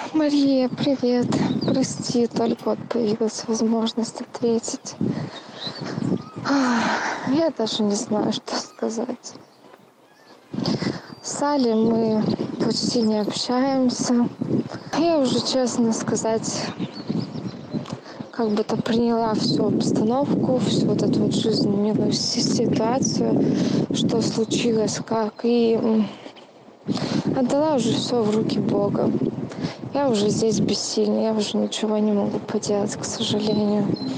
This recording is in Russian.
Мария, привет. Прости, только вот появилась возможность ответить. Я даже не знаю, что сказать. С Али мы почти не общаемся. Я уже, честно сказать, как бы-то приняла всю обстановку, всю вот эту вот жизненную ситуацию, что случилось, как, и отдала уже все в руки Бога. Я уже здесь бессильна, я уже ничего не могу поделать, к сожалению.